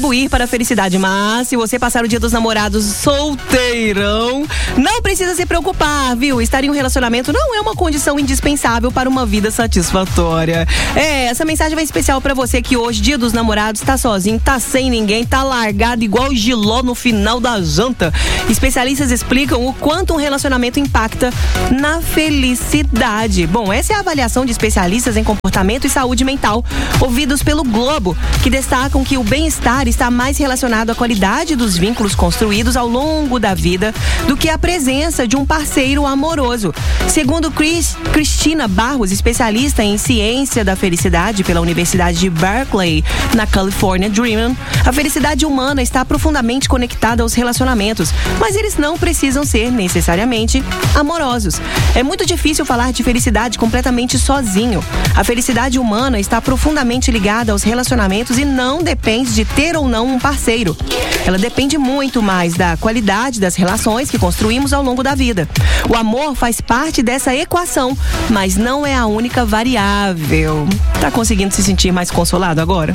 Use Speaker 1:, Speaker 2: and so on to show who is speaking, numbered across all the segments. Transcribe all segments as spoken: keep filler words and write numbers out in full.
Speaker 1: contribuir para a felicidade. Mas se você passar o Dia dos Namorados solteirão, não precisa se preocupar, viu? Estar em um relacionamento não é uma condição indispensável para uma vida satisfatória. É, essa mensagem vai especial para você que hoje, Dia dos Namorados, tá sozinho, tá sem ninguém, tá largado igual giló no final da janta. Especialistas explicam o quanto um relacionamento impacta na felicidade. Bom, essa é a avaliação de especialistas em comportamento e saúde mental, ouvidos pelo Globo, que destacam que o bem-estar está mais relacionado à qualidade dos vínculos construídos ao longo da vida do que a presença de um parceiro amoroso. Segundo Chris, Cristina Barros, especialista em ciência da felicidade pela Universidade de Berkeley, na California Dreaming, a felicidade humana está profundamente conectada aos relacionamentos, mas eles não precisam ser necessariamente amorosos. É muito difícil falar de felicidade completamente sozinho. A felicidade humana está profundamente ligada aos relacionamentos e não depende de ter ou não um parceiro. Ela depende muito mais da qualidade das relações que construímos ao longo da vida. O amor faz parte dessa equação, mas não é a única variável. Tá conseguindo se sentir mais consolado agora?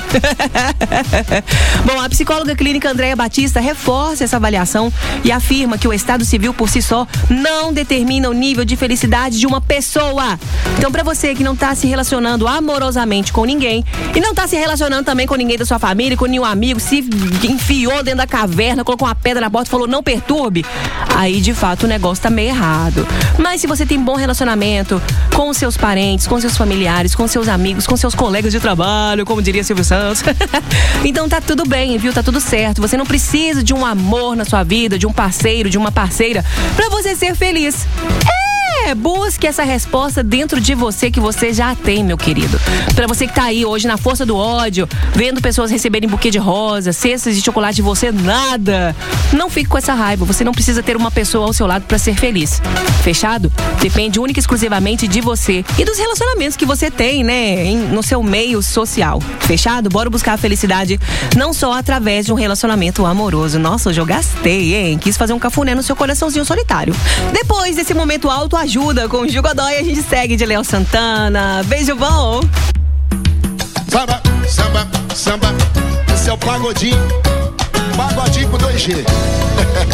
Speaker 1: Bom, a psicóloga clínica Andréa Batista reforça essa avaliação e afirma que o estado civil por si só não determina o nível de felicidade de uma pessoa. Então, pra você que não tá se relacionando amorosamente com ninguém e não tá se relacionando também com ninguém da sua família, com nenhum amigo, se enfiou dentro da caverna, colocou uma pedra na porta e falou não perturbe, aí de fato o negócio tá meio errado. Mas se você tem bom relacionamento com os seus parentes, com seus familiares, com seus amigos, com seus colegas de trabalho, como diria Silvio Santos, então tá tudo bem, viu? Tá tudo certo. Você não precisa de um amor na sua vida, de um parceiro, de uma parceira, pra você ser feliz. É, busque essa resposta dentro de você que você já tem, meu querido. Pra você que tá aí hoje na força do ódio, vendo pessoas receberem buquê de rosa, cestas de chocolate de você, nada. Não fique com essa raiva. Você não precisa ter uma pessoa ao seu lado pra ser feliz. Fechado? Depende única e exclusivamente de você e dos relacionamentos que você tem, né, em, no seu meio social. Fechado? Bora buscar a felicidade não só através de um relacionamento amoroso. Nossa, hoje eu gastei, hein? Quis fazer um cafuné no seu coraçãozinho solitário. Depois desse momento alto, ajuda com o Gil Godoy, a gente segue de Léo Santana. Beijo bom!
Speaker 2: Samba, samba, samba, esse é o pagodinho, pagodinho com dois G.